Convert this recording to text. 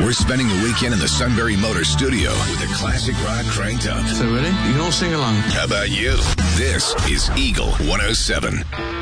We're spending the weekend in the Sunbury Motor Studio with the classic rock cranked up. So ready? You can all sing along. How about you? This is Eagle 107.